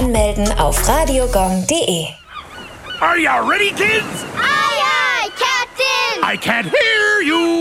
anmelden auf radiogong.de. Are you ready, kids? Aye, aye, Captain! I can't hear you.